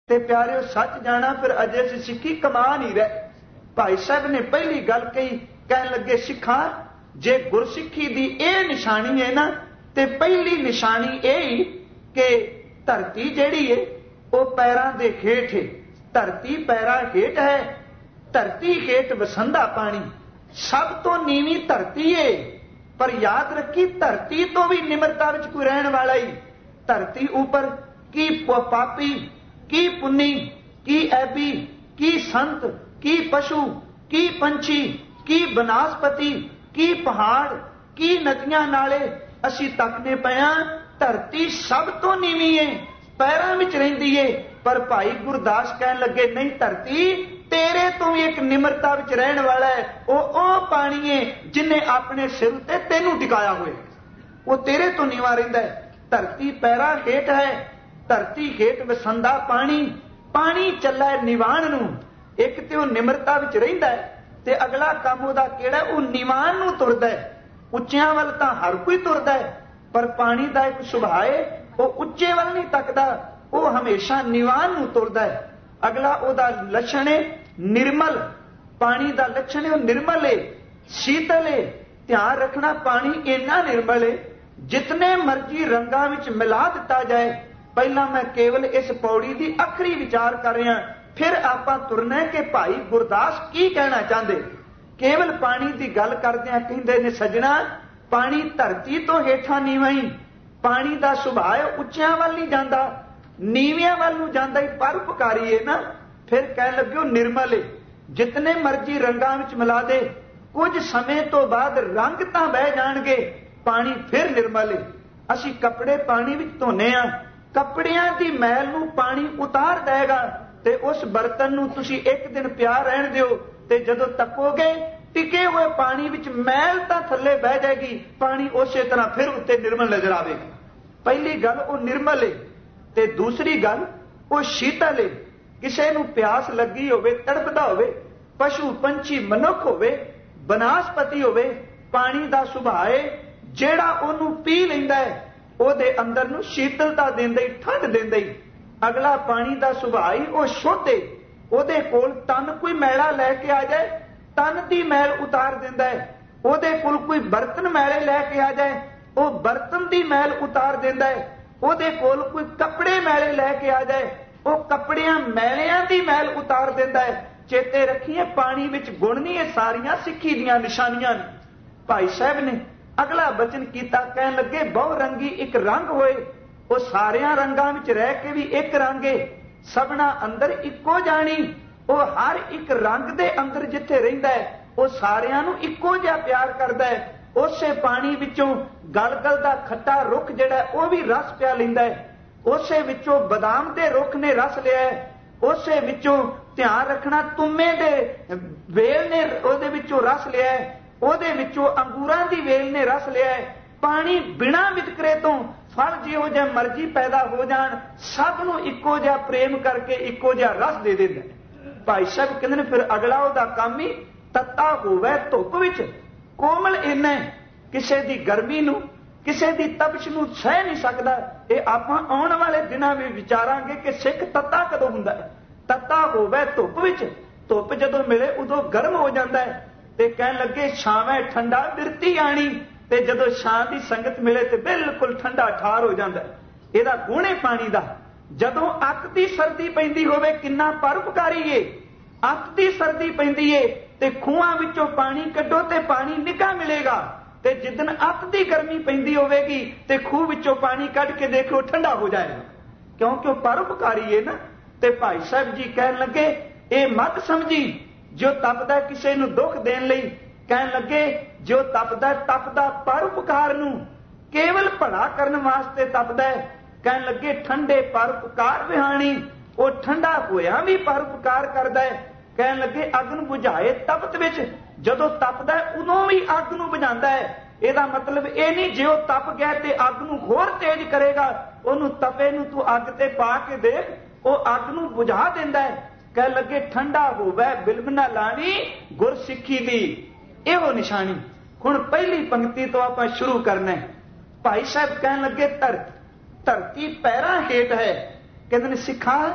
ਤੇ ਪਿਆਰਿਓ ਸੱਚ ਜਾਣਾ ਫਿਰ ਅਜੇ ਅਸੀਂ ਸਿੱਖੀ ਕਮਾ ਨਹੀਂ ਰਹੇ। ਭਾਈ ਸਾਹਿਬ ਨੇ ਪਹਿਲੀ ਗੱਲ ਕਹੀ, ਕਹਿਣ ਲੱਗੇ ਸਿੱਖਾਂ ਜੇ ਗੁਰਸਿੱਖੀ ਦੀ ਇਹ ਨਿਸ਼ਾਨੀ ਹੈ ਨਾ, ਤੇ ਪਹਿਲੀ ਨਿਸ਼ਾਨੀ ਇਹ ਹੀ ਕਿ ਧਰਤੀ ਜਿਹੜੀ ਹੈ ਉਹ ਪੈਰਾਂ ਦੇ ਹੇਠ ਹੈ। ਧਰਤੀ ਪੈਰਾਂ ਹੇਠ ਹੈ, ਧਰਤੀ ਹੇਠ ਵਸੰਦਾ ਪਾਣੀ। ਸਭ ਤੋਂ ਨੀਵੀਂ ਧਰਤੀ ਹੈ, ਪਰ ਯਾਦ ਰੱਖੀ ਧਰਤੀ ਤੋਂ ਵੀ ਨਿਮਰਤਾ ਵਿੱਚ ਕੋਈ ਰਹਿਣ ਵਾਲਾ ਹੀ। ਧਰਤੀ ਉੱਪਰ ਕੀ ਪਾਪੀ, ਕੀ ਪੁੰਨੀ, ਕੀ ਐਬੀ, ਕੀ ਸੰਤ, ਕੀ ਪਸ਼ੂ, ਕੀ ਪੰਛੀ, ਕੀ ਬਨਸਪਤੀ, ਕੀ ਪਹਾੜ, ਕੀ ਨਦੀਆਂ ਨਾਲੇ ਅਸੀਂ ਤੱਕਦੇ ਪਏ ਹਾਂ। ਧਰਤੀ ਸਭ ਤੋਂ ਨੀਵੀਂ ਹੈ, ਪੈਰਾਂ ਵਿੱਚ ਰਹਿੰਦੀ ਹੈ। ਪਰ ਭਾਈ ਗੁਰਦਾਸ ਕਹਿਣ ਲੱਗੇ ਨਹੀਂ, ਧਰਤੀ ਤੇਰੇ ਤੋਂ ਵੀ ਇੱਕ ਨਿਮਰਤਾ ਵਿੱਚ ਰਹਿਣ ਵਾਲਾ ਹੈ। ਉਹ ਪਾਣੀ ਹੈ ਜਿਹਨੇ ਆਪਣੇ ਸਿਰ ਉੱਤੇ ਤੈਨੂੰ ਟਿਕਾਇਆ ਹੋਇਆ, ਉਹ ਤੇਰੇ ਤੋਂ ਨੀਵਾਂ ਰਹਿੰਦਾ ਹੈ। ਧਰਤੀ ਪੈਰਾਂ ਹੇਠ ਹੈ, ਧਰਤੀ ਹੇਠ ਵਸੰਦਾ ਪਾਣੀ। ਪਾਣੀ ਚੱਲਾ ਨਿਵਾਣ ਨੂੰ। ਇੱਕ ਤੇ ਉਹ ਨਿਮਰਤਾ ਵਿੱਚ ਰਹਿੰਦਾ ਹੈ, ਤੇ ਅਗਲਾ ਕੰਮ ਉਹਦਾ ਕਿਹੜਾ, ਉਹ ਨਿਵਾਣ ਨੂੰ ਤੁਰਦਾ ਹੈ। ਉੱਚਿਆਂ ਵੱਲ ਤਾਂ ਹਰ ਕੋਈ ਤੁਰਦਾ ਹੈ, ਪਰ ਪਾਣੀ ਦਾ ਇੱਕ ਸੁਭਾਅ ਹੈ, ਉਹ ਉੱਚੇ ਵੱਲ ਨਹੀਂ ਤੱਕਦਾ, ਉਹ ਹਮੇਸ਼ਾ ਨਿਵਾਣ ਨੂੰ ਤੁਰਦਾ ਹੈ। ਅਗਲਾ ਉਹਦਾ ਲੱਛਣ ਹੈ ਨਿਰਮਲ। ਪਾਣੀ ਦਾ ਲੱਛਣ ਹੈ ਉਹ ਨਿਰਮਲ ਹੈ, ਸ਼ੀਤਲ ਹੈ। ਧਿਆਨ ਰੱਖਣਾ ਪਾਣੀ ਇੰਨਾ ਨਿਰਮਲ ਹੈ ਜਿਤਨੇ ਮਰਜ਼ੀ ਰੰਗਾਂ ਵਿੱਚ ਮਿਲਾ ਦਿੱਤਾ ਜਾਏ। ਪਹਿਲਾਂ ਮੈਂ ਕੇਵਲ ਇਸ ਪੌੜੀ ਦੀ ਆਖਰੀ ਵਿਚਾਰ ਕਰ ਰਿਹਾ, ਫਿਰ ਆਪਾਂ ਤੁਰਨਾ ਕਿ ਭਾਈ ਗੁਰਦਾਸ ਕੀ ਕਹਿਣਾ ਚਾਹੁੰਦੇ। ਕੇਵਲ ਪਾਣੀ ਦੀ ਗੱਲ ਕਰਦਿਆਂ ਕਹਿੰਦੇ ਨੇ ਸੱਜਣਾ, ਪਾਣੀ ਧਰਤੀ ਤੋਂ ਹੇਠਾਂ ਨੀਵਾਂ ਹੀ। ਪਾਣੀ ਦਾ ਸੁਭਾਅ ਉੱਚਿਆਂ ਵੱਲ ਨਹੀਂ ਜਾਂਦਾ, ਨੀਵਿਆਂ ਵੱਲ ਨੂੰ ਜਾਂਦਾ ਹੀ। ਪਰਉਪਕਾਰੀ ਹੈ ਨਾ। ਫਿਰ ਕਹਿਣ ਲੱਗੇ ਉਹ ਨਿਰਮਲ ਹੈ, ਜਿਤਨੇ ਮਰਜ਼ੀ ਰੰਗਾਂ ਵਿੱਚ ਮਿਲਾ ਦੇ, ਕੁਝ ਸਮੇਂ ਤੋਂ ਬਾਅਦ ਰੰਗ ਤਾਂ ਬਹਿ ਜਾਣਗੇ, ਪਾਣੀ ਫਿਰ ਨਿਰਮਲ ਹੈ। ਅਸੀਂ ਕੱਪੜੇ ਪਾਣੀ ਵਿੱਚ ਧੋਨੇ ਆ, ਕੱਪੜਿਆਂ ਦੀ ਮੈਲ ਨੂੰ ਪਾਣੀ ਉਤਾਰ ਦੇਗਾ, ਤੇ ਉਸ ਬਰਤਨ ਨੂੰ ਤੁਸੀਂ ਇੱਕ ਦਿਨ ਪਿਆ ਰਹਿਣ ਦਿਓ, ਤੇ ਜਦੋਂ ਤੱਕੋਗੇ ਟਿਕੇ ਹੋਏ ਪਾਣੀ ਵਿੱਚ ਮੈਲ ਤਾਂ ਥੱਲੇ ਬਹਿ ਜਾਏਗੀ, ਪਾਣੀ ਉਸੇ ਤਰ੍ਹਾਂ ਫਿਰ ਉੱਤੇ ਨਿਰਮਲ ਨਜ਼ਰ ਆਵੇਗਾ। ਪਹਿਲੀ ਗੱਲ ਉਹ ਨਿਰਮਲ ਹੈ, ਤੇ ਦੂਸਰੀ ਗੱਲ ਉਹ ਸ਼ੀਤਲ ਹੈ। ਕਿਸੇ ਨੂੰ ਪਿਆਸ ਲੱਗੀ ਹੋਵੇ, ਤੜਪਦਾ ਹੋਵੇ, ਪਸ਼ੂ ਪੰਛੀ ਮਨੁੱਖ ਹੋਵੇ, ਬਨਸਪਤੀ ਹੋਵੇ, ਪਾਣੀ ਦਾ ਸੁਭਾਅ ਹੈ ਜਿਹੜਾ ਉਹਨੂੰ ਪੀ ਲੈਂਦਾ ਹੈ ਉਹਦੇ ਅੰਦਰ ਨੂੰ ਸ਼ੀਤਲਤਾ ਦਿੰਦਾ ਹੀ, ਠੰਡ ਦਿੰਦਾ ਹੀ। ਅਗਲਾ ਪਾਣੀ ਦਾ ਸੁਭਾਅ ਹੀ ਉਹ ਸ਼ੁੱਧ ਹੈ, ਉਹਦੇ ਕੋਲ ਤਨ ਕੋਈ ਮੈਲਾ ਲੈ ਕੇ ਆ ਜਾਏ, ਤਨ ਦੀ ਮੈਲ ਉਤਾਰ ਦਿੰਦਾ ਹੈ। ਉਹਦੇ ਕੋਲ ਕੋਈ ਬਰਤਨ ਮੈਲੇ ਲੈ ਕੇ ਆ ਜਾਏ, ਉਹ ਬਰਤਨ ਦੀ ਮੈਲ ਉਤਾਰ ਦਿੰਦਾ ਹੈ। ਉਹਦੇ ਕੋਲ ਕੋਈ ਕੱਪੜੇ ਮੈਲੇ ਲੈ ਕੇ ਆ ਜਾਏ, ਉਹ ਕੱਪੜਿਆਂ ਮੈਲਿਆਂ ਦੀ ਮੈਲ ਉਤਾਰ ਦਿੰਦਾ ਹੈ। ਚੇਤੇ ਰੱਖੀਏ ਪਾਣੀ ਵਿੱਚ ਗੁਣ ਨਹੀਂ, ਇਹ ਸਾਰੀਆਂ ਸਿੱਖੀ ਦੀਆਂ ਨਿਸ਼ਾਨੀਆਂ ਨੇ। ਭਾਈ ਸਾਹਿਬ ਨੇ ਅਗਲਾ ਬਚਨ ਕੀਤਾ, ਕਹਿਣ ਲੱਗੇ ਬਹੁ ਰੰਗੀ ਇੱਕ ਰੰਗ ਹੋਏ। ਉਹ ਸਾਰਿਆਂ ਰੰਗਾਂ ਵਿੱਚ ਰਹਿ ਕੇ ਵੀ ਇੱਕ ਰੰਗ ਹੈ, ਸਭਨਾ ਅੰਦਰ ਇੱਕੋ ਜਾਣੀ। ਉਹ ਹਰ ਇੱਕ ਰੰਗ ਦੇ ਅੰਦਰ ਜਿੱਥੇ ਰਹਿੰਦਾ ਹੈ, ਉਹ ਸਾਰਿਆਂ ਨੂੰ ਇੱਕੋ ਜਿਹਾ ਪਿਆਰ ਕਰਦਾ ਹੈ। ਉਸੇ ਪਾਣੀ ਵਿੱਚੋਂ ਗਲਗਲ ਦਾ ਖੱਟਾ ਰੁੱਖ ਜਿਹੜਾ ਉਹ ਵੀ ਰਸ ਪਿਆ ਲੈਂਦਾ ਹੈ। ਉਸੇ ਵਿੱਚੋਂ ਬਦਾਮ ਦੇ ਰੁੱਖ ਨੇ ਰਸ ਲਿਆ ਹੈ। ਉਸੇ ਵਿੱਚੋਂ ਧਿਆਨ ਰੱਖਣਾ ਤੁੰਮੇ ਦੇ ਵੇਲ ਨੇ ਉਹਦੇ ਵਿੱਚੋਂ ਰਸ ਲਿਆ ਹੈ। ਉਹਦੇ ਵਿੱਚੋਂ ਅੰਗੂਰਾਂ ਦੀ ਵੇਲ ਨੇ ਰਸ ਲਿਆ ਹੈ। ਪਾਣੀ ਬਿਨਾਂ ਵਿਤਕਰੇ ਤੋਂ ਫਲ ਜਿਹੋ ਜਿਹਾ ਮਰਜ਼ੀ ਪੈਦਾ ਹੋ ਜਾਣ, ਸਭ ਨੂੰ ਇੱਕੋ ਜਿਹਾ ਪ੍ਰੇਮ ਕਰਕੇ ਇੱਕੋ ਜਿਹਾ ਰਸ ਦੇ ਦਿੰਦਾ। ਭਾਈ ਸਾਹਿਬ ਕਹਿੰਦੇ ਨੇ ਫਿਰ ਅਗਲਾ ਉਹਦਾ ਕੰਮ ਹੀ ਤੱਤਾ ਹੋਵੇ ਧੁੱਪ ਵਿੱਚ। ਕੋਮਲ ਇੰਨਾ ਕਿਸੇ ਦੀ ਗਰਮੀ ਨੂੰ, ਕਿਸੇ ਦੀ ਤਪਸ਼ ਨੂੰ ਸਹਿ ਨਹੀਂ ਸਕਦਾ। ਇਹ ਆਪਾਂ ਆਉਣ ਵਾਲੇ ਦਿਨਾਂ ਵਿੱਚ ਵਿਚਾਰਾਂਗੇ ਕਿ ਸਿੱਖ ਤੱਤਾ ਕਦੋਂ ਹੁੰਦਾ ਹੈ। ਤੱਤਾ ਹੋਵੇ ਧੁੱਪ ਵਿੱਚ। ਧੁੱਪ ਜਦੋਂ ਮਿਲੇ ਉਦੋਂ ਗਰਮ ਹੋ ਜਾਂਦਾ ਹੈ, ਤੇ ਕਹਿਣ ਲੱਗੇ ਛਾਵੇਂ ਠੰਡਾ ਬਿਰਤੀ ਆਣੀ। ਤੇ ਜਦੋਂ ਛਾਂ ਦੀ ਸੰਗਤ ਮਿਲੇ ਤੇ ਬਿਲਕੁਲ ਠੰਡਾ ਠਾਰ ਹੋ ਜਾਂਦਾ ਹੈ। ਇਹਦਾ ਗੁਣ ਹੈ ਪਾਣੀ ਦਾ। ਜਦੋਂ ਅੱਤ ਦੀ ਸਰਦੀ ਪੈਂਦੀ ਹੋਵੇ ਕਿੰਨਾ ਪਰਉਪਕਾਰੀ ਏ। ਅੱਤ ਦੀ ਸਰਦੀ ਪੈਂਦੀ ਏ ਤੇ ਖੂਹਾਂ ਵਿੱਚੋਂ ਪਾਣੀ ਕੱਢੋ ਤੇ ਪਾਣੀ ਨਿੱਘਾ ਮਿਲੇਗਾ, ਤੇ ਜਿੱਦਣ ਅੱਤ ਦੀ ਗਰਮੀ ਪੈਂਦੀ ਹੋਵੇਗੀ ਤੇ ਖੂਹ ਵਿੱਚੋਂ ਪਾਣੀ ਕੱਢ ਕੇ ਦੇਖੋ ਠੰਡਾ ਹੋ ਜਾਏਗਾ, ਕਿਉਂਕਿ ਉਹ ਪਰਉਪਕਾਰੀ ਏ ਨਾ। ਤੇ ਭਾਈ ਸਾਹਿਬ ਜੀ ਕਹਿਣ ਲੱਗੇ ਇਹ ਮਤ ਸਮਝੀ ਜੋ ਤਪਦਾ ਕਿਸੇ ਨੂੰ ਦੁੱਖ ਦੇਣ ਲਈ। ਕਹਿਣ ਲੱਗੇ ਜੋ ਤਪਦਾ ਪਰਉਪਕਾਰ ਨੂੰ, ਕੇਵਲ ਭਲਾ ਕਰਨ ਵਾਸਤੇ ਤਪਦਾ ਹੈ। ਕਹਿਣ ਲੱਗੇ ਠੰਡੇ ਪਰਉਪਕਾਰ ਵਿਹਾਣੀ। ਉਹ ਠੰਡਾ ਹੋਇਆ ਵੀ ਪਰਉਪਕਾਰ ਕਰਦਾ ਹੈ। ਕਹਿਣ ਲੱਗੇ ਅਗਨ ਬੁਝਾਏ ਤਪਤ ਵਿੱਚ। ਜਦੋਂ ਤਪਦਾ ਉਦੋਂ ਵੀ ਅੱਗ ਨੂੰ ਬੁਝਾਉਂਦਾ ਹੈ। ਇਹਦਾ ਮਤਲਬ ਇਹ ਨਹੀਂ ਜੇ ਉਹ ਤਪ ਗਿਆ ਤੇ ਅੱਗ ਨੂੰ ਹੋਰ ਤੇਜ਼ ਕਰੇਗਾ, ਉਹਨੂੰ ਤਪੇ ਨੂੰ ਤੂੰ ਅੱਗ ਤੇ ਪਾ ਕੇ ਦੇਖ, ਉਹ ਅੱਗ ਨੂੰ ਬੁਝਾ ਦਿੰਦਾ ਹੈ। ਕਹਿਣ ਲੱਗੇ ਠੰਡਾ ਹੋਵੇ ਬਿਲਮ ਨਾ ਲਾਣੀ ਗੁਰਸਿੱਖੀ ਦੀ। ਇਹੋ ਨਿਸ਼ਾਨੀ। ਹੁਣ ਪਹਿਲੀ ਪੰਕਤੀ ਤੋਂ ਆਪਾਂ ਸ਼ੁਰੂ ਕਰਨਾ ਹੈ। ਭਾਈ ਸਾਹਿਬ ਕਹਿਣ ਲੱਗੇ ਧਰਤੀ ਪੈਰਾਂ ਹੇਠ ਹੈ। ਕਹਿੰਦੇ ਨੇ ਸਿੱਖਾ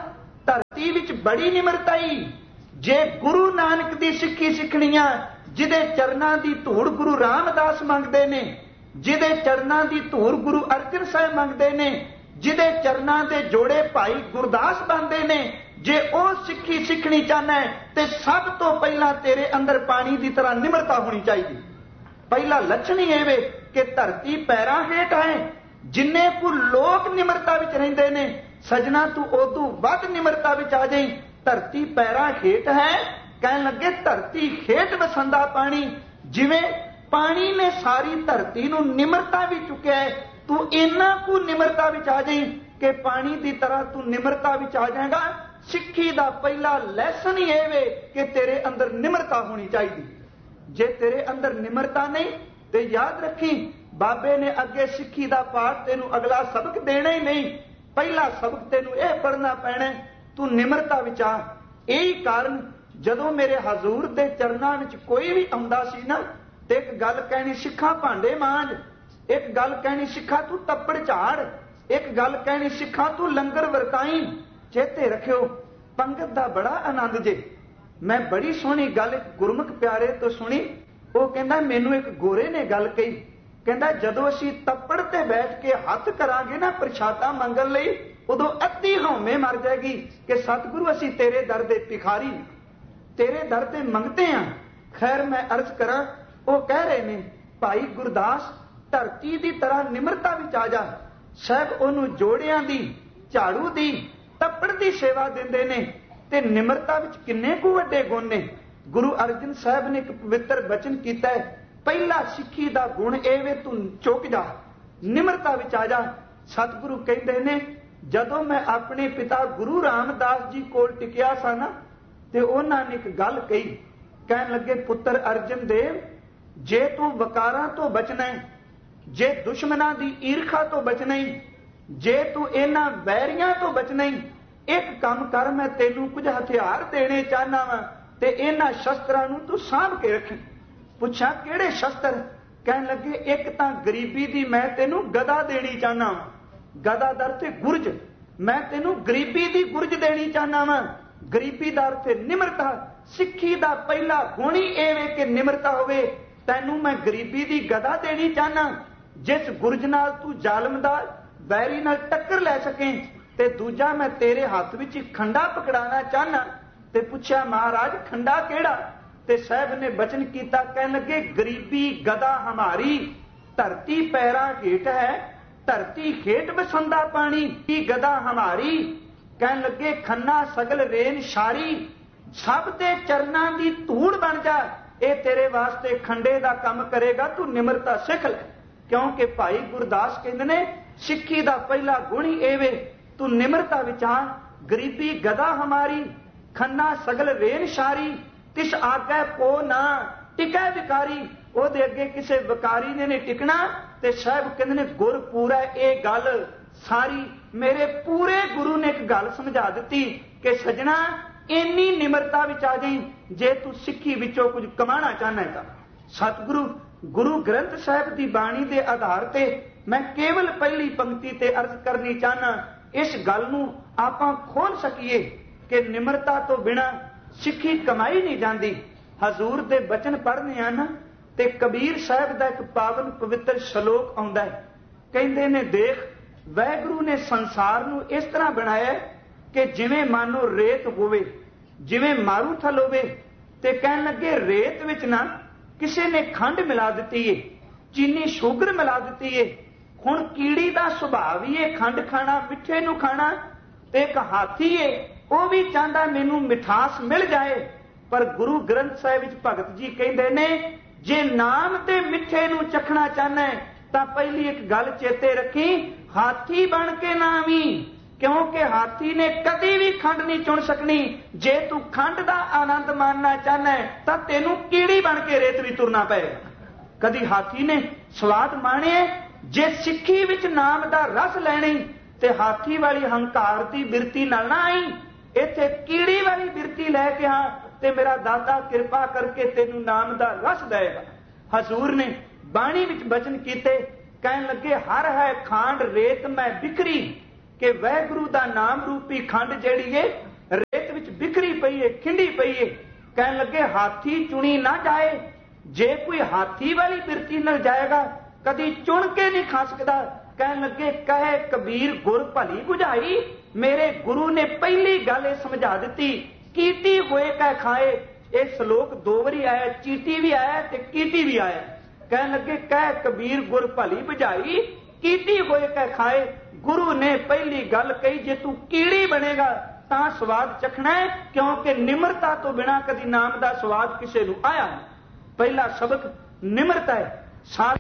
ਧਰਤੀ ਵਿੱਚ ਬੜੀ ਨਿਮਰਤਾ ਹੀ। ਜੇ ਗੁਰੂ ਨਾਨਕ ਦੀ ਸਿੱਖੀ ਸਿੱਖਣੀ ਆ, ਜਿਹਦੇ ਚਰਨਾਂ ਦੀ ਧੂੜ ਗੁਰੂ ਰਾਮਦਾਸ ਮੰਗਦੇ ਨੇ, ਜਿਹਦੇ ਚਰਨਾਂ ਦੀ ਧੂੜ ਗੁਰੂ ਅਰਜਨ ਸਾਹਿਬ ਮੰਗਦੇ ਨੇ, ਜਿਹਦੇ ਚਰਨਾਂ ਦੇ ਜੋੜੇ ਭਾਈ ਗੁਰਦਾਸ ਬਣਦੇ ਨੇ, ਜੇ ਉਹ ਸਿੱਖੀ ਸਿੱਖਣੀ ਚਾਹਨਾ ਹੈ ਤੇ ਸਭ ਤੋਂ ਪਹਿਲਾਂ ਤੇਰੇ ਅੰਦਰ ਪਾਣੀ ਦੀ ਤਰ੍ਹਾਂ ਨਿਮਰਤਾ ਹੋਣੀ ਚਾਹੀਦੀ। ਪਹਿਲਾ ਲੱਛਣ ਹੀ ਇਹ ਵੇ ਕਿ ਧਰਤੀ ਪੈਰਾਂ ਹੇਠ ਹੈ। ਜਿੰਨੇ ਕੁ ਲੋਕ ਨਿਮਰਤਾ ਵਿੱਚ ਰਹਿੰਦੇ ਨੇ, ਸਜਣਾ ਤੂੰ ਉਦੋਂ ਵੱਧ ਨਿਮਰਤਾ ਵਿੱਚ ਆ ਜਾਈਂ। ਧਰਤੀ ਪੈਰਾਂ ਹੇਠ ਹੈ, ਕਹਿਣ ਲੱਗੇ ਧਰਤੀ ਹੇਠ ਵਸੰਦਾ ਪਾਣੀ। ਜਿਵੇਂ ਪਾਣੀ ਨੇ ਸਾਰੀ ਧਰਤੀ ਨੂੰ ਨਿਮਰਤਾ ਵਿੱਚ ਚੁੱਕਿਆ ਹੈ, ਤੂੰ ਇੰਨਾ ਕੁ ਨਿਮਰਤਾ ਵਿੱਚ ਆ ਜਾਈਂ ਕਿ ਪਾਣੀ ਦੀ ਤਰ੍ਹਾਂ ਤੂੰ ਨਿਮਰਤਾ ਵਿੱਚ ਆ ਜਾਏਗਾ। ਸਿੱਖੀ ਦਾ ਪਹਿਲਾ ਲੈਸਨ ਹੀ ਇਹ ਵੇ ਕਿ ਤੇਰੇ ਅੰਦਰ ਨਿਮਰਤਾ ਹੋਣੀ ਚਾਹੀਦੀ। ਜੇ ਤੇਰੇ ਅੰਦਰ ਨਿਮਰਤਾ ਨਹੀਂ ਤੇ ਯਾਦ ਰੱਖੀ, ਬਾਬੇ ਨੇ ਅੱਗੇ ਸਿੱਖੀ ਦਾ ਪਾਠ ਤੈਨੂੰ ਅਗਲਾ ਸਬਕ ਦੇਣਾ ਹੀ ਨਹੀਂ। ਪਹਿਲਾ ਸਬਕ ਤੈਨੂੰ ਇਹ ਪੜ੍ਹਨਾ ਪੈਣਾ, ਤੂੰ ਨਿਮਰਤਾ ਵਿੱਚ ਆ। ਇਹੀ ਕਾਰਨ ਜਦੋਂ ਮੇਰੇ ਹਜ਼ੂਰ ਦੇ ਚਰਨਾਂ ਵਿੱਚ ਕੋਈ ਵੀ ਆਉਂਦਾ ਸੀ ਨਾ, ਤੇ ਇੱਕ ਗੱਲ ਕਹਿਣੀ, ਸਿੱਖਾਂ ਭਾਂਡੇ ਮਾਂਜ, ਇੱਕ ਗੱਲ ਕਹਿਣੀ, ਸਿੱਖਾਂ ਤੂੰ ਤੱਪੜ ਝਾੜ, ਇੱਕ ਗੱਲ ਕਹਿਣੀ, ਸਿੱਖਾਂ ਤੂੰ ਲੰਗਰ ਵਰਤਾਈ। ਚੇਤੇ ਰੱਖਿਓ, ਪੰਗਤ ਦਾ ਬੜਾ ਆਨੰਦ ਜੇ। ਮੈਂ ਬੜੀ ਸੋਹਣੀ ਗੱਲ ਇੱਕ ਗੁਰਮੁਖ ਪਿਆਰੇ ਤੋਂ ਸੁਣੀ। ਉਹ ਕਹਿੰਦਾ, ਮੈਨੂੰ ਇੱਕ ਗੋਰੇ ਨੇ ਗੱਲ ਕਹੀ, ਕਹਿੰਦਾ ਜਦੋਂ ਅਸੀਂ ਤੱਪੜ ਤੇ ਬੈਠ ਕੇ ਹੱਥ ਕਰਾਂਗੇ ਨਾ ਪ੍ਰਸ਼ਾਦਾ ਮੰਗਣ ਲਈ, ਉਦੋਂ ਅੱਧੀ ਹਉਮੈ ਮਰ ਜਾਏਗੀ ਕਿ ਸਤਿਗੁਰੂ ਅਸੀਂ ਤੇਰੇ ਦਰ ਦੇ ਭਿਖਾਰੀ, ਤੇਰੇ ਦਰ ਤੇ ਮੰਗਤੇ ਹਾਂ। ਖੈਰ ਮੈਂ ਅਰਜ਼ ਕਰਾਂ, ਉਹ ਕਹਿ ਰਹੇ ਨੇ ਭਾਈ ਗੁਰਦਾਸ ਧਰਤੀ ਦੀ ਤਰ੍ਹਾਂ ਨਿਮਰਤਾ ਵਿੱਚ ਆ ਜਾ। ਸਾਹਿਬ ਉਹਨੂੰ ਜੋੜਿਆਂ ਦੀ, ਝਾੜੂ ਦੀ, ਤੱਪੜ ਦੀ ਸੇਵਾ ਦਿੰਦੇ ਨੇ। ਤੇ ਨਿਮਰਤਾ ਵਿੱਚ ਕਿੰਨੇ ਕੁ ਵੱਡੇ ਗੁਣ ਨੇ। ਗੁਰੂ ਅਰਜਨ ਸਾਹਿਬ ਨੇ ਇੱਕ ਪਵਿੱਤਰ ਬਚਨ ਕੀਤਾ ਹੈ, ਪਹਿਲਾ ਸਿੱਖੀ ਦਾ ਗੁਣ ਇਹ ਵੇ ਤੂੰ ਚੁੱਕ ਜਾ, ਨਿਮਰਤਾ ਵਿੱਚ ਆ ਜਾ। ਸਤਿਗੁਰੂ ਕਹਿੰਦੇ ਨੇ, ਜਦੋਂ ਮੈਂ ਆਪਣੇ ਪਿਤਾ ਗੁਰੂ ਰਾਮਦਾਸ ਜੀ ਕੋਲ ਟਿਕਿਆ ਸਾਂ ਨਾ, ਤੇ ਉਹਨਾਂ ਨੇ ਇੱਕ ਗੱਲ ਕਹੀ। ਕਹਿਣ ਲੱਗੇ, ਪੁੱਤਰ ਅਰਜਨ ਦੇਵ, ਜੇ ਤੂੰ ਵਕਾਰਾਂ ਤੋਂ ਬਚਣਾ ਹੈ, ਜੇ ਦੁਸ਼ਮਣਾਂ ਦੀ ਈਰਖਾ ਤੋਂ ਬਚਣਾ ਹੈ, ਜੇ ਤੂੰ ਇਹਨਾਂ ਵੈਰੀਆਂ ਤੋਂ ਬਚਣਾ ਹੈ, ਇੱਕ ਕੰਮ ਕਰ, ਮੈਂ ਤੈਨੂੰ ਕੁਝ ਹਥਿਆਰ ਦੇਣੇ ਚਾਹਨਾ ਵਾਂ ਤੇ ਇਹਨਾਂ ਸ਼ਸਤਰਾਂ ਨੂੰ ਤੂੰ ਸਾਂਭ ਕੇ ਰੱਖੀ। ਪੁੱਛਾਂ ਕਿਹੜੇ ਸ਼ਸਤਰ? ਕਹਿਣ ਲੱਗੇ, ਇੱਕ ਤਾਂ ਗਰੀਬੀ ਦੀ ਮੈਂ ਤੈਨੂੰ ਗਦਾ ਦੇਣੀ ਚਾਹਨਾ ਵਾਂ, ਗਦਾ ਦਰ ਤੇ ਗੁਰਜ, ਮੈਂ ਤੈਨੂੰ ਗਰੀਬੀ ਦੀ ਗੁਰਜ ਦੇਣੀ ਚਾਹਨਾ ਵਾਂ। ਗਰੀਬੀ ਦਾ ਅਰਥ ਨਿਮਰਤਾ। ਸਿੱਖੀ ਦਾ ਪਹਿਲਾ ਗੁਣ ਹੀ ਇਹ ਵੇ ਕਿ ਨਿਮਰਤਾ ਹੋਵੇ। ਤੈਨੂੰ ਮੈਂ ਗਰੀਬੀ ਦੀ ਗਦਾ ਦੇਣੀ ਚਾਹਨਾ, ਜਿਸ ਗੁਰਜ ਨਾਲ ਤੂੰ ਜ਼ਾਲਮ ਦਾ, ਵੈਰੀ ਨਾਲ ਟੱਕਰ ਲੈ ਸਕੇ। ਤੇ ਦੂਜਾ, ਮੈਂ ਤੇਰੇ ਹੱਥ ਵਿੱਚ ਖੰਡਾ ਪਕੜਾਣਾ ਚਾਹਨਾ। ਤੇ ਪੁੱਛਿਆ, ਮਹਾਰਾਜ ਖੰਡਾ ਕਿਹੜਾ? ਤੇ ਸਾਹਿਬ ਨੇ ਬਚਨ ਕੀਤਾ, ਕਹਿਣ ਲੱਗੇ, ਗਰੀਬੀ ਗਦਾ ਹਮਾਰੀ, ਧਰਤੀ ਪੈਰਾਂ ਹੇਠ ਹੈ, ਧਰਤੀ ਹੇਠ ਵਸੰਦਾ ਪਾਣੀ, ਕੀ ਗਦਾ ਹਮਾਰੀ। ਕਹਿਣ ਲੱਗੇ, ਖੰਨਾ ਸਗਲ ਰੇਨ ਸ਼ਾਰੀ, ਸਭ ਦੇ ਚਰਨਾਂ ਦੀ ਧੂੜ ਬਣ ਜਾ। ਇਹ ਤੇਰੇ ਵਾਸਤੇ ਖੰਡੇ ਦਾ ਕੰਮ ਕਰੇਗਾ, ਤੂੰ ਨਿਮਰਤਾ ਸਿੱਖ ਲੈ। ਕਿਉਂਕਿ ਭਾਈ ਗੁਰਦਾਸ ਕਹਿੰਦੇ ਨੇ, ਸਿੱਖੀ ਦਾ ਪਹਿਲਾ ਗੁਣ ਹੀ ਇਹ ਵੇ, ਤੂੰ ਨਿਮਰਤਾ ਵਿੱਚ ਆ। ਗਰੀਬੀ ਗਦਾ ਹਮਾਰੀ, ਖੰਨਾ ਸਗਲ ਰੇਨ ਸ਼ਾਰੀ, ਤਿਸ ਆਗੇ ਕੋ ਨਾ ਟਿਕੈ ਵਿਕਾਰੀ। ਉਹਦੇ ਅੱਗੇ ਕਿਸੇ ਵਿਕਾਰੀ ਨੇ ਨਹੀਂ ਟਿਕਣਾ। ਤੇ ਸਾਹਿਬ ਕਹਿੰਦੇ ਨੇ, ਗੁਰ ਪੂਰਾ। ਇਹ ਗੱਲ ਸਾਰੀ ਮੇਰੇ ਪੂਰੇ ਗੁਰੂ ਨੇ ਇੱਕ ਗੱਲ ਸਮਝਾ ਦਿੱਤੀ ਕਿ ਸਜਣਾ, ਇੰਨੀ ਨਿਮਰਤਾ ਵਿੱਚ ਆ ਜਾਈਂ ਜੇ ਤੂੰ ਸਿੱਖੀ ਵਿੱਚੋਂ ਕੁਝ ਕਮਾਣਾ ਚਾਹਨਾ ਹੈ। ਤਾਂ ਸਤਿਗੁਰੂ ਗੁਰੂ ਗ੍ਰੰਥ ਸਾਹਿਬ ਦੀ ਬਾਣੀ ਦੇ ਆਧਾਰ ਤੇ ਮੈਂ ਕੇਵਲ ਪਹਿਲੀ ਪੰਕਤੀ ਤੇ ਅਰਜ਼ ਕਰਨੀ ਚਾਹਨਾ, ਇਸ ਗੱਲ ਨੂੰ ਆਪਾਂ ਖੋਲ ਸਕੀਏ ਕਿ ਨਿਮਰਤਾ ਤੋਂ ਬਿਨਾਂ ਸਿੱਖੀ ਕਮਾਈ ਨਹੀਂ ਜਾਂਦੀ। ਹਜ਼ੂਰ ਦੇ ਬਚਨ ਪੜ੍ਹਨੇ ਆ ਨਾ, ਤੇ ਕਬੀਰ ਸਾਹਿਬ ਦਾ ਇੱਕ ਪਾਵਨ ਪਵਿੱਤਰ ਸ਼ਲੋਕ ਆਉਂਦਾ ਹੈ। ਕਹਿੰਦੇ ਨੇ, ਦੇਖ ਵਾਹਿਗੁਰੂ ਨੇ ਸੰਸਾਰ ਨੂੰ ਇਸ ਤਰ੍ਹਾਂ ਬਣਾਇਆ ਕਿ ਜਿਵੇਂ ਮਾਨੋ ਰੇਤ ਹੋਵੇ, ਜਿਵੇਂ ਮਾਰੂਥਲ ਹੋਵੇ। ਤੇ ਕਹਿਣ ਲੱਗੇ, ਰੇਤ ਵਿੱਚ ਨਾ ਕਿਸੇ ਨੇ ਖੰਡ ਮਿਲਾ ਦਿੱਤੀ ਏ, ਚੀਨੀ ਸ਼ੂਗਰ ਮਿਲਾ ਦਿੱਤੀ ਏ। ਹੁਣ ਕੀੜੀ ਦਾ ਸੁਭਾਅ ਵੀ ਇਹ ਖੰਡ ਖਾਣਾ, ਮਿੱਠੇ ਨੂੰ ਖਾਣਾ। ਤੇ ਇੱਕ ਹਾਥੀ ਏ, ਉਹ ਵੀ ਚਾਹੁੰਦਾ ਮੈਨੂੰ ਮਿਠਾਸ ਮਿਲ ਜਾਏ। ਪਰ ਗੁਰੂ ਗ੍ਰੰਥ ਸਾਹਿਬ ਵਿੱਚ ਭਗਤ ਜੀ ਕਹਿੰਦੇ ਨੇ, ਜੇ ਨਾਮ ਤੇ ਮਿੱਠੇ ਨੂੰ ਚਖਣਾ ਚਾਹਨਾ ਹੈ ਤਾਂ ਪਹਿਲੀ ਇੱਕ ਗੱਲ ਚੇਤੇ ਰੱਖੀ, ਹਾਥੀ ਬਣ ਕੇ ਨਾ ਆਵੀਂ। ਕਿਉਂਕਿ ਹਾਥੀ ਨੇ ਕਦੀ ਵੀ ਖੰਡ ਨਹੀਂ ਚੁਣ ਸਕਣੀ। ਜੇ ਤੂੰ ਖੰਡ ਦਾ ਆਨੰਦ ਮਾਣਨਾ ਚਾਹਨਾ ਹੈ ਤਾਂ ਤੈਨੂੰ ਕੀੜੀ ਬਣ ਕੇ ਰੇਤ ਵੀ ਤੁਰਨਾ ਪਏਗਾ। ਕਦੀ ਹਾਥੀ ਨੇ ਸਵਾਦ ਮਾਣਿਆ। ਜੇ ਸਿੱਖੀ ਵਿੱਚ ਨਾਮ ਦਾ ਰਸ ਲੈਣੀ ਤੇ ਹਾਥੀ ਵਾਲੀ ਹੰਕਾਰ ਦੀ ਬਿਰਤੀ ਨਾਲ ਨਾ ਆਈ, ਇੱਥੇ ਕੀੜੀ ਵਾਲੀ ਬਿਰਤੀ ਲੈ ਕੇ ਆ ਤੇ ਮੇਰਾ ਦਾਤਾ ਕਿਰਪਾ ਕਰਕੇ ਤੈਨੂੰ ਨਾਮ ਦਾ ਰਸ ਦੇਗਾ। ਹਜ਼ੂਰ ਨੇ ਬਾਣੀ ਵਿੱਚ ਬਚਨ ਕੀਤੇ, ਕਹਿਣ ਲੱਗੇ, ਹਰ ਹੈ ਖਾਂਡ ਰੇਤ ਮੈਂ ਬਿਖਰੀ, ਕਿ ਵਾਹਿਗੁਰੂ ਦਾ ਨਾਮ ਰੂਪੀ ਖੰਡ ਜਿਹੜੀ ਏ है, खिंडी पई है। कहने लगे हाथी चुनी ना जाए, जे कोई हाथी वाली बिरती न जाएगा कदी चुन के नहीं खा सकता। कहने लगे कहे कबीर गुर भली बुझाई, मेरे गुरु ने पहली गल समझा दी, कीटी होए कह खाए। ये श्लोक 2 बारी आया, चीटी भी आया ते कीटी भी आया। कहने लगे कह कबीर गुर भली बुझाई, कीटी होए कह खाए। गुरु ने पहली गल कही, जे तू कीड़ी बनेगा तां स्वाद चखना है, क्योंकि निमरता तो बिना कदी नाम का स्वाद किसी नूं आया नहीं। पहला सबक निमरता है। साध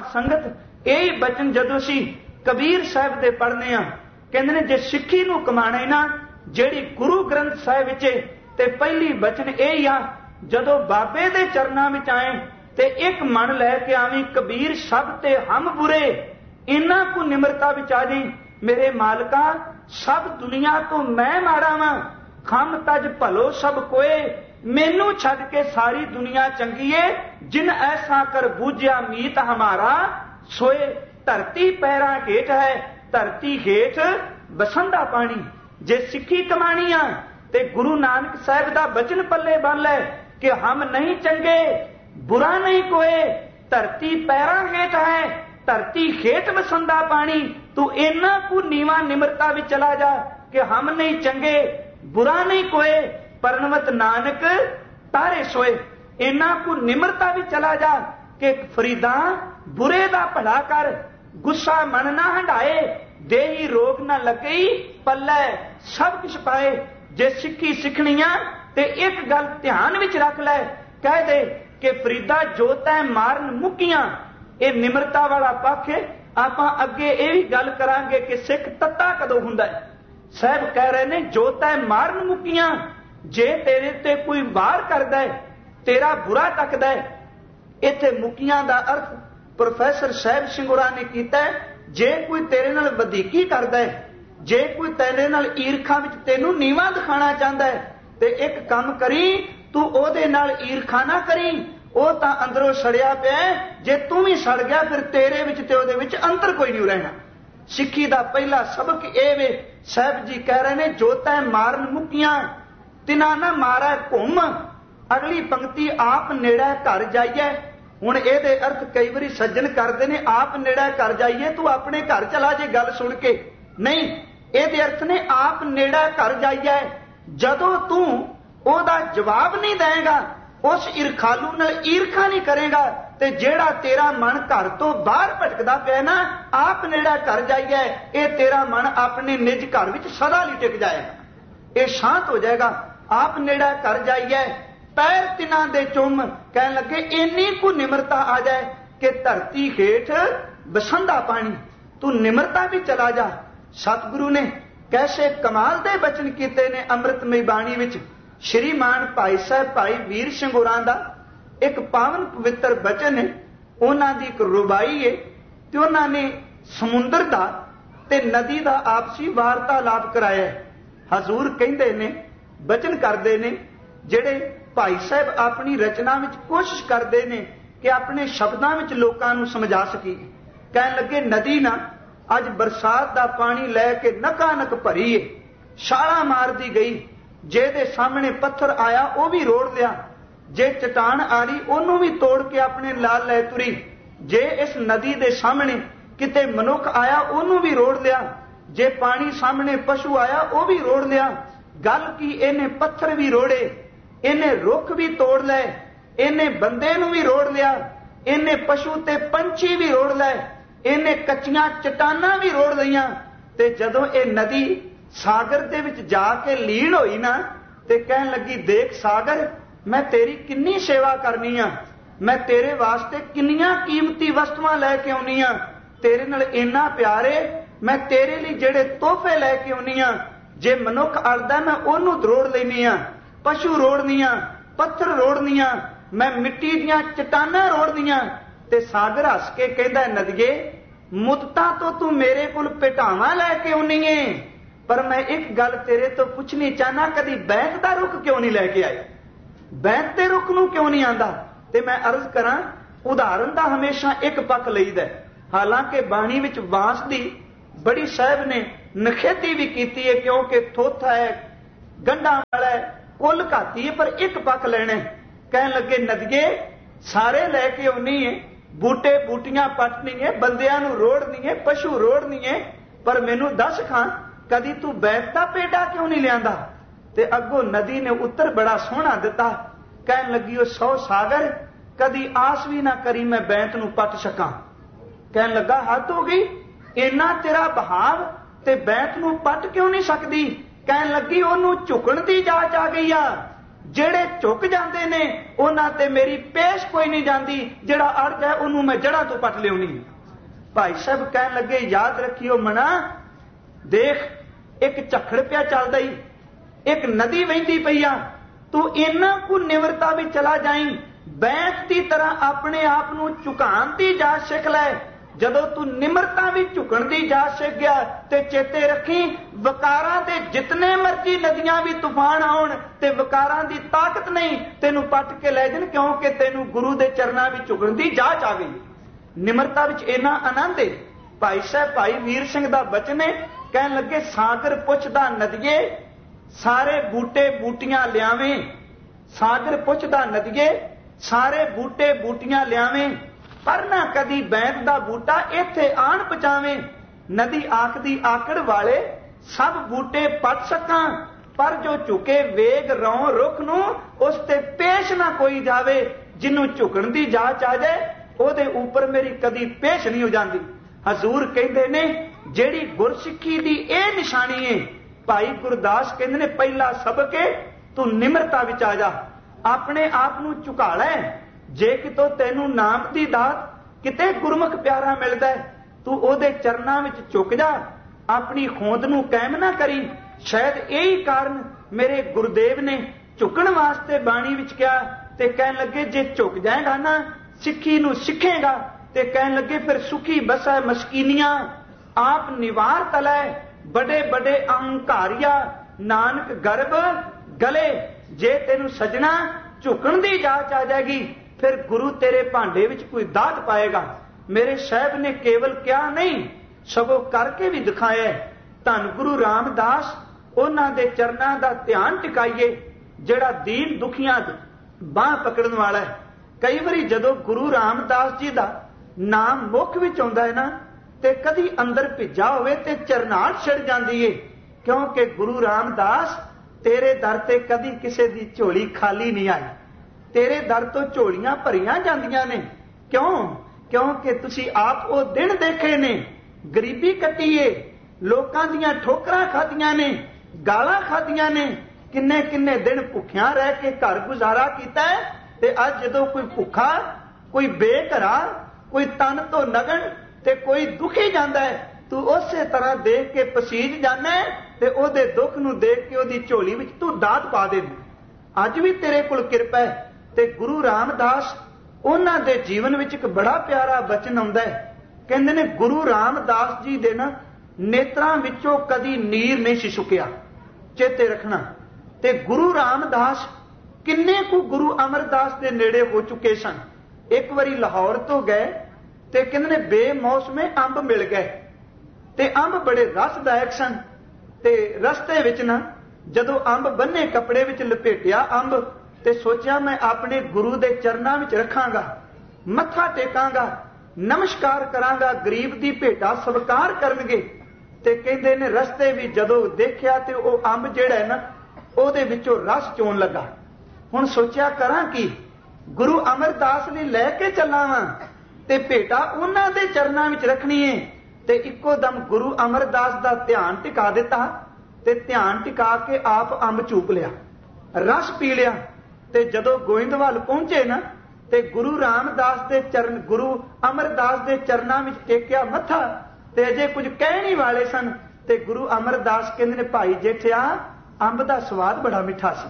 संगत यही बचन जदों असीं कबीर साहब दे पढ़ने आ, कहंदे ने जे सिੱਖੀ नूं कमाना है ना, ਜਿਹੜੀ गुरु ग्रंथ साहिब विच ते पहली बचन यही आ, जदों बाबे दे चरनां विच आए ते एक मन लैके आवी, कबीर सब ते हम बुरे, इन्हां को निमरता विच आ जाई। मेरे मालका सब दुनिया तो मैं माड़ा वां, खम तज भलो सब कोए, मैनू छड़ के सारी दुनिया चंगी है। जिन ऐसा कर बूझिया मीत हमारा, सोए धरती पैरां हेठ है, धरती हेठ बसंदा पानी। जे सिੱਖੀ कमानी आ ते गुरु नानक साहब दा बचन पल्ले बन लै कि हम नहीं चंगे, बुरा नहीं कोई, धरती पैरां हेठ है, धरती हेठ बसंदा पानी। तू इन्ना को नीवा निमरता भी चला जा कि हम नहीं चंगे, बुरा नहीं कोई, परनवत नानक तारे सोए। इन्ना को निमरता भी चला जा कि फरीदा बुरे दा भला कर, गुस्सा मन ना हंडाए, देही रोग ना लगे, पल्ले सब कुछ पाए। जे सिੱਖੀ सिखनिया ते एक गल ध्यान विच रख लै, कह दे कि फरीदा जो तै मारन मुक्कियां, ये निमरता वाला पक्ष है। आपां अगे ये भी गल करांगे कि सिख तत्ता कदों हुंदा है। साहब कह रहे ने जो तै मारन मुक्कियां, जे तेरे ते कोई वार करदा है, तेरा बुरा तकदा है। इत्थे मुक्कियां दा अर्थ प्रोफैसर साहब सिंगुरा ने कीता है, जे कोई तेरे नाल वधीकी करदा है, जे कोई तेरे नाल ईरखा विच तैनूं नीवा दिखाना चाहता है, ते एक काम करी, तू ओदे नाल ईरखा ना करी, ਉਹ ਤਾਂ ਅੰਦਰੋਂ ਸੜਿਆ ਪਿਆ, ਜੇ ਤੂੰ ਵੀ ਸੜ ਗਿਆ ਫਿਰ ਤੇਰੇ ਵਿੱਚ ਤੇ ਉਹਦੇ ਵਿੱਚ ਅੰਤਰ ਕੋਈ ਨਹੀਂ ਰਹਿਣਾ। ਸਿੱਖੀ ਦਾ ਪਹਿਲਾ ਸਬਕ ਇਹ ਵੇ, ਸਾਹਿਬ ਜੀ ਕਹਿ ਰਹੇ ਨੇ ਜੋ ਤੈ ਮਾਰਨ ਮੁੱਕੀਆਂ ਤਿਨਾ ਨਾ ਮਾਰੈ ਘੁੰਮ। ਅਗਲੀ ਪੰਕਤੀ ਆਪ ਨੇੜੇ ਘਰ ਜਾਈਏ। ਹੁਣ ਇਹਦੇ ਅਰਥ ਕਈ ਵਾਰੀ ਸੱਜਣ ਕਰਦੇ ਨੇ ਆਪ ਨੇੜੇ ਘਰ ਜਾਈਏ, ਤੂੰ ਆਪਣੇ ਘਰ ਚਲਾ ਜੇ ਗੱਲ ਸੁਣ ਕੇ। ਨਹੀਂ, ਇਹਦੇ ਅਰਥ ਨੇ ਆਪ ਨੇੜੇ ਘਰ ਜਾਈਏ। ਜਦੋਂ ਤੂੰ ਉਹਦਾ ਜਵਾਬ ਨਹੀਂ ਦੇਏਗਾ, उस ईरखालू नाल ईरखा नहीं करेगा, ते जेड़ा तेरा मन घर तो बाहर भटकदा पिया ना, आप नेड़ा घर जाइए, ये तेरा मन अपने निज घर विच सदा लिए टिक जाएगा, ये शांत हो जाएगा। आप नेड़ा घर जाइए, पैर तिना दे चुम। कहने लगे इन्नी को निमरता आ जाए कि धरती हेठ बसंदा पानी, तू निमरता भी चला जा। सतगुरु ने कैसे कमाल दे बचन कीते ने अमृतमई बाणी विच। श्रीमान भाई साहब भाई वीर ਸਿੰਘ ਹੋਰਾਂ ਦਾ एक पावन पवित्र बचन है, उन्होंने एक रुबाई है, तो उन्होंने समुंदर का ते नदी का आपसी वार्तालाप कराया। हजूर कहते ने बचन करते ने, जेड़े भाई साहब अपनी रचना में कोशिश करते हैं कि अपने शब्दों में लोगों को समझा सकी। कहने लगे नदी ना अज बरसात का पानी लैके नकानक भरी है, छाला मार दी गई, जे दे सामने पत्थर आया वह भी रोड़ लिया, जे चट्टान आ रही ओनू भी तोड़ के अपने लाल लै तुरी, जे इस नदी दे सामने किते मनुख आया ओनू भी रोड़ लिया, जे पानी सामने पशु आया वह भी रोड़ लिया। गल की इन्हें पत्थर भी रोड़े, इन्हें रुख भी तोड़ लै, इन्हें बंदे नू भी रोड़ लिया, इन्हें पशु ते पंछी भी रोड़ लै, इन्हें कच्चियां चट्टानां भी रोड़ लईयां। ते जदों ये नदी सागर दे विच जाके लीन होई ना, ते कहन लगी देख सागर, मैं तेरी किन्नी सेवा करनी आ, मैं तेरे वास्ते किन्नियां कीमती वस्तुआं लैके आउनी आ, तेरे नाल इन्ना प्यार है, मैं तेरे लिए जेड़े तोहफे लैके आउनी आ। जे मनुख अड़दा मैं ओनू रोड़ लैनी आ, पशु रोड़नी आ, पत्थर रोड़नी आ, मैं मिट्टी दियां चट्टानां रोड़नी आ। ते सागर हस के कहंदा नदिए मुद्दतां तो तू मेरे कोल पिटावां लैके आउनी है, पर मैं एक गल तेरे तो पूछनी चाहना, कदी बैंत दा रुख क्यों नहीं लैके आए, बैंत दे रुख नूं क्यों नहीं आंदा। ते मैं अर्ज करां उदाहरण दा हमेशा एक पक्ष लईदा, हालांकि बाणी विच बांस दी बड़ी साहब ने नखेती भी कीती है, क्योंकि थोथा है, गंढां वाला है, कुल घाती है पर एक पक लेना। कहन लगे नदिए सारे लैके आनी है, बूटे बूटियां पटनी है, बंदियां नूं रोड़नी है, पशु रोड़नी है, पर मैनू दस खां कदी तू बैत दा पेड़ा क्यों नहीं लियांदा? ते अगों नदी ने उत्तर बड़ा सोहना दिता। कहन लगी ओ 100 सागर कदी आस भी ना करी मैं बैंत नूं पट सकां। कहन लगा हद हो गई, इन्ना तेरा बहाव ते बैंत नूं पट क्यों नहीं सकदी? कहन लगी ओनू झुकण दी जाच आ गई आ, जेड़े झुक जाते ने उन्हां ते मेरी पेश कोई नहीं जाती, जेड़ा अड़ जाए उन्होंने मैं जड़ा तो पट लियाउणी। भाई साहब कहन लगे याद रखियो मना, देख एक झखड़ पिया चलदा ही, एक नदी वहिंदी पई आ, तू इन्ना को निवरता भी चला जाई, बैंत की तरह अपने आप नूं झुकाण दी जाच सिख लै। जदों तू निमरता भी झुकण दी जाच सिख गया ते चेते रखी वकारां दे जितने मर्जी नदियां भी तूफान आउण ते वकारां दी ताकत नहीं तेनू पट के लै जाण, क्योंकि तेनू गुरु दे चरनां विच झुकण दी जाच आ गई। निमरता विच इन्ना आनंद है। भाई साहब भाई वीर सिंह दा बचन है, कहन लगे सागर पुछदा नदिए सारे बूटे बूटियां लियावें, सागर पुछदा नदिए सारे बूटे बूटियां लियावें, पर ना कदी बैंत दा बूटा इत्थे आण पचावें। नदी आखदी आकड़ वाले सब बूटे पट सकां, पर जो झुके वेग रौं रुख नूं उस ते पेश ना कोई जावे। जिन्नू झुकण दी जाच आ जाए ओदे ऊपर मेरी कदी पेश नहीं हो जाती। हजूर कहंदे ने जेड़ी गुरसिੱਖੀ दी ए निशानी है, भाई गुरदास कहंदे ने पहला सबक है तू निमरता विच आ जा, अपने आप नूं झुका लै। जे कितों तैनू नाम दी दात किते गुरमुख प्यारा मिलदा है, तू ओदे चरनां विच झुक जा, अपनी होंद नूं कायम ना करी। शायद यही कारण मेरे गुरुदेव ने झुकण वास्ते बाणी विच कहा, ते कहन लगे जे झुक जाएगा ना सिੱਖੀ नूं सिखेगा, ते कहन लगे फिर सुखी बसै मस्कीनियां आप निवार तलै, बड़े बड़े अहंकारिया नानक गर्भ गले। जे तेनू सजना झुकण दी जाच आ जाएगी फिर गुरु तेरे भांडे विच कोई दात पाएगा। मेरे साहब ने केवल क्या नहीं सगों करके भी दिखाया। धन गुरु रामदास उन्हां दे चरनां दा ध्यान टिकाइए, जेड़ा दीन दुखियां बांह पकड़न वाला है। कई बारी जदों गुरु रामदास जी दा नाम मुख विच आउंदा है ना, ते कदी अंदर भिजा होवे ते चरनाहट छिड़ जांदी है, क्योंकि गुरु रामदास तेरे दर ते कदी किसे दी झोली खाली नहीं आई, तेरे दर तो झोलियां भरियां जांदियां ने। क्यों? क्योंकि तुसी आप वो दिन देखे ने, गरीबी कट्टी है, लोकां दियां ठोकरां खादियां ने, गालां खादियां ने, किन्ने किन्ने दिन भुखियां रह के घर गुजारा कीता है। ते अज जदों कोई भुखा, कोई बेघरा, कोई तन तो नगन ते कोई दुखी जांदा है, तू उसे तरह देख के पसीज जाना है ते ओदे दुख नूं देख के ओदी झोली विच तू दात पा दे। अज भी तेरे कोल किरपा है। ते गुरु रामदास उन्हां दे जीवन विच एक बड़ा प्यारा बचन आउंदा है, कहंदे ने गुरु रामदास जी दे ना नेत्रां विचों कदी नीर नहीं सी सुकिया। चेते रखना। ते गुरु रामदास किन्ने को गुरु अमरदास दे नेड़े हो चुके सन। एक बारी लाहौर तो गए ते कहंदे ने बेमौसमे अंब मिल गए ते अंब बड़े रसदायक सन। ते रस्ते विच ना जदों अंब बन्ने कपड़े विच लपेटिया अंब ते सोचा मैं अपने गुरु दे चरनां विच रखांगा, मत्था टेकांगा, नमस्कार करांगा, गरीब दी भेटा स्वीकार करनगे। ते कहंदे ने रस्ते भी जदों देखिया ते ओ अंब जिहड़ा है ना ओदे विचों रस चोण लगा। हुण सोचिया करां की, गुरु अमरदास लई लै के चलां वां ते भेटा उन्हां दे चरनां विच रखनी है। ते इक्को दम गुरु अमरदास दा ध्यान टिका दिता ते ध्यान टिका के आप अंब चूप लिया, रस पी लिया। ते जदों गोइंदवाल पहुंचे ना ते गुरु रामदास दे चरण, गुरु अमरदास दे चरनां विच टेकिया मत्था ते अजे कुछ कहने वाले सन। ते गुरु अमरदास कहंदे ने भाई जेठिया अंब दा स्वाद बड़ा मिठा सी,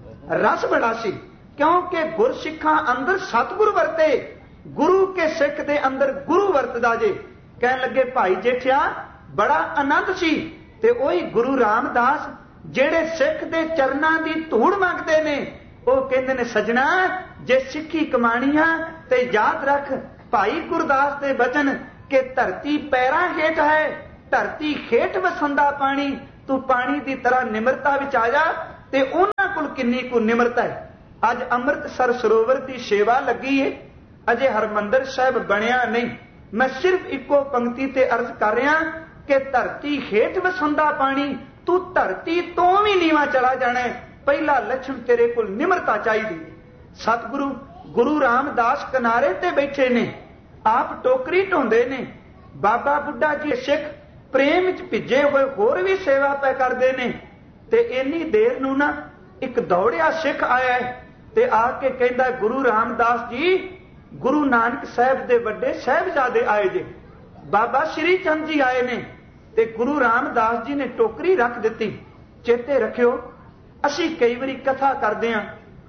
रस बड़ा सी, क्योंकि गुरसिखां अंदर सतगुरु वरते, गुरु के सिख दे अंदर गुरु वरतदा जे। कहन लगे भाई जेठिया बड़ा आनंद सी। ते ओही गुरु रामदास जेड़े सिख दे चरनां दी धूड़ मंगदे ने, ਉਹ ਕਹਿੰਦੇ ਨੇ ਸਜਣਾ ਜੇ ਸਿੱਖੀ ਕਮਾਣੀ ਆ ਤੇ ਯਾਦ ਰੱਖ ਭਾਈ ਗੁਰਦਾਸ ਦੇ ਬਚਨ ਕਿ ਧਰਤੀ ਪੈਰਾਂ ਹੇਠ ਹੈ, ਧਰਤੀ ਹੇਠ ਵਸੰਦਾ ਪਾਣੀ। ਤੂੰ ਪਾਣੀ ਦੀ ਤਰ੍ਹਾਂ ਨਿਮਰਤਾ ਵਿੱਚ ਆ ਜਾ ਤੇ ਉਹਨਾਂ ਕੋਲ किन्नी को निमरता है। अज अमृतसर सरोवर की सेवा लगी है, अजे हरमंदर साहब बनया नहीं। मैं सिर्फ इको पंक्ति ते अर्ज कर रहा कि धरती हेठ वसंदा पानी, तू धरती तो भी नीवा चला जाना है। पहला लक्षण तेरे को निमरता चाहिए। सतगुरु गुरु रामदास किनारे ते बैठे ने, आप टोकरी ढोंदे ने। बाबा बुढ़ा जी सिख प्रेम च भिजे हुए होर भी सेवा पै करते ने। ते इन्नी देर नूं ना एक दौड़िया सिख आया है ते आके कहंदा गुरु रामदास जी, गुरु नानक साहब दे वड्डे साहिबजादे आए जे, बाबा श्री चंद जी आए ने। ते गुरु रामदास जी ने टोकरी रख दी। चेते रखियो, असी कई बारी कथा करते हैं,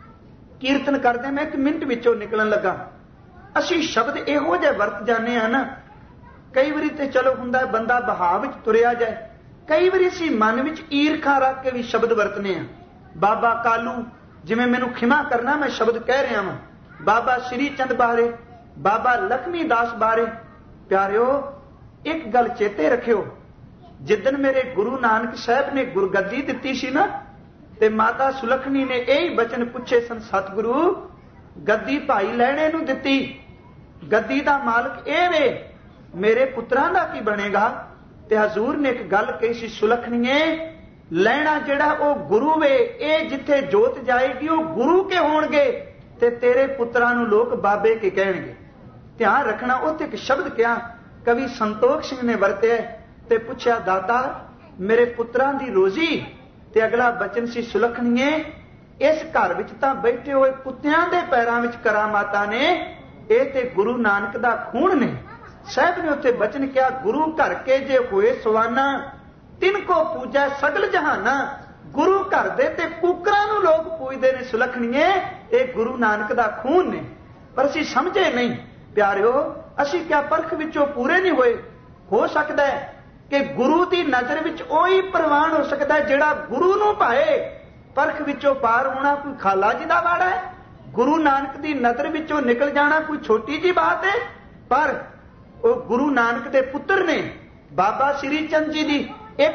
कीर्तन करते, मैं एक मिनट विचों निकलन लगा, असी शब्द इहो जिहे वरत जाने हैं ना। कई बारी ते चलो हुंदा बंदा बहाव विच तुरिया जाए, कई बारी असी मन विच ईरखा रख के भी शब्द वरतने हैं। बाबा कालू, जिवें मैनूं खिमा करना, मैं शब्द कह रहा वां, बाबा श्री चंद बारे, बाबा लक्ष्मी दास बारे। प्यारिओ, एक गल चेते रखियो, जिदन मेरे गुरु नानक साहब ने गुरगद्दी दित्ती सी ना, ते माता सुलखनी ने यही बचन पूछे सन, सतगुरु गद्दी भाई लैणे नूं दित्ती, गद्दी दा मालक ए वे, मेरे पुत्रां दा की बनेगा? ते हजूर ने एक गल कही सी, सुलखनीए लैना जेड़ा ओ गुरु वे, ए जिथे जोत जाएगी ओ गुरु के होणगे, ते तेरे पुत्रां नूं लोक बाबे के कहणगे। ध्यान रखना, उत्ते एक शब्द क्या कवि संतोख सिंह ने वरतिया ते पुछया, दाता मेरे पुत्रां दी रोजी? ते अगला बचन सी, सुलखनीए इस घर विच तां बैठे होए कुत्तियां दे पैरां विच करामातां ने, ए ते गुरु नानक दा खून ने। साहब ने उत्ते बचन किया, गुरु घर के जे होए सवाना, तिनको पूजा सगल जहाना। गुरु घर दे ते कुकरां नूं लोग पूजदे ने, सुलखनीए ए गुरु नानक दा खून ने। पर असीं समझे नहीं प्यारिओ, असीं क्या परख विचों पूरे नहीं होए। हो सकदा है कि गुरु की नजर विच ओही प्रवान हो सकता है जिहड़ा गुरु नूं भाए। परख विचों पार होना कोई खाला जी दा वाड़ा है, गुरु नानक की नजर विचों निकल जाना कोई छोटी जी बात है। पर वो गुरु नानक के पुत्र ने। बाबा श्री चंद जी की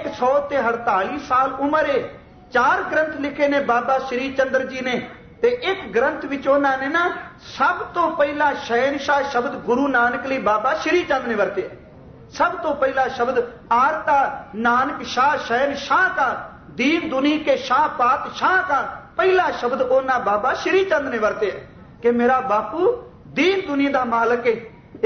148 साल उम्र है, 4 ग्रंथ लिखे ने बाबा श्री चंद्र जी ने। ते एक ग्रंथ विच उन्होंने ना सब तो पहला शहनशाह शब्द गुरु नानक लिए बाबा श्री चंद ने वरते। सब तो पहला शब्द आरता नानक शाह शहनशाह का, दीन दुनी के शाह पातशाह का पहला शब्द ओना बाबा श्री चंद ने वरते कि मेरा बापू दीन दुनी का मालक है।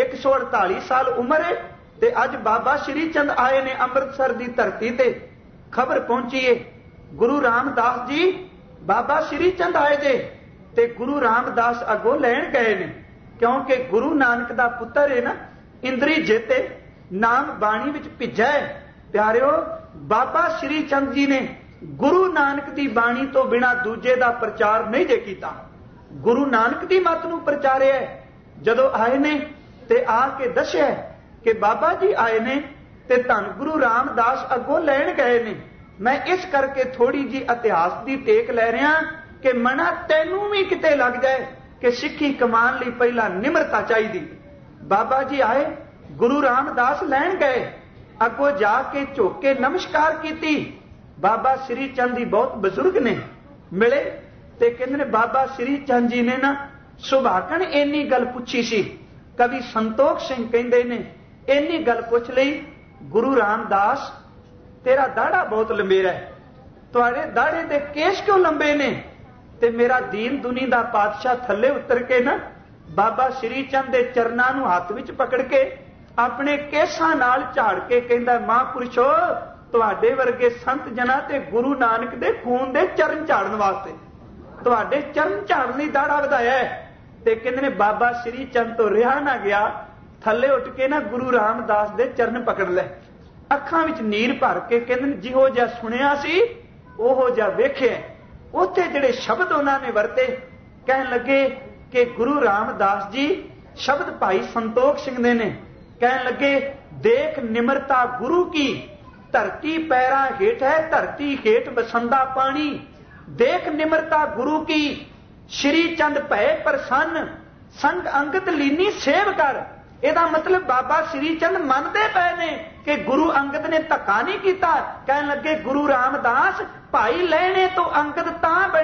148 साल उम्र है ते अज बाबा श्री चंद आए ने अमृतसर की धरती ते। खबर पहुंची है गुरु रामदास जी बाबा श्री चंद आए जे ते गुरु रामदास अगों लैण गए ने, क्योंकि गुरु नानक दा पुत्र है ना इंद्री जेते, नाम बाणी विच भिजा है। प्यारिओ, बाबा श्री चंद जी ने गुरु नानक दी बाणी तो बिना दूजे दा प्रचार नहीं जे कीता, गुरु नानक दी मत नूं प्रचारिया। जदों आए ने ते आके दस्सिया कि बाबा जी आए ने ते धन गुरु रामदास अगों लैण गए ने। मैं इस करके थोड़ी जी इतिहास की टेक लै रहा कि मना तैनूं भी किते लग जाए कि सिੱਖੀ कमान लई पहला निमरता चाहिए। बाबा जी आए, गुरु रामदास लैण गए, अगों जाके झुक के नमस्कार की। बाबा श्री चंद जी बहुत बजुर्ग ने, मिले ते कहंदे ने बाबा श्री चंद जी ने ना सुभागण इन्नी गल पुछी सी। कवि संतोख सिंह कहंदे ने इन्नी गल पुछ लई, गुरु रामदास तेरा दाड़ा बहुत लंबेरा है, तुहाडे दाड़े दे केस क्यों लंबे ने? ते मेरा दीन दुनी दा पातशाह थल्ले उतर के ना बाबा श्री चंद दे चरनां नूं हत्थ विच पकड़ के अपने केसां नाल झाड़ के कहंदा, महापुरुषो तुहाडे वर्गे संत जना ते गुरु नानक दे खून दे चरण झाड़न वास्ते तुहाडे चरण झाड़न लई दाड़ा वधाया है। ते कहंदे ने बाबा श्री चंद तो रिहा ना गया, थल्ले उठ के ना गुरु रामदास दे चरण पकड़ ले, अखां विच नीर भर के कहंदे ने जिहो जिहा सुनिया सी ओहो जिहा वेखिया। उत्थे जिहड़े शब्द उन्होंने वरते, कहन लगे कि गुरु रामदास जी शब्द भाई संतोख सिंह दे ने, कहन लगे देख निमरता गुरु की, धरती पैरा हेठ है, धरती हेठ बसंदा पानी, देख निमरता गुरु की, श्री चंद भय प्रसन्न, संग अंगत लीनी सेव कर। ਇਹਦਾ मतलब बाबा श्री चंद मनते पे ने कि गुरु अंगद ने धक्का नहीं किया। कहन लगे गुरु रामदास भाई लैने तो अंगद तां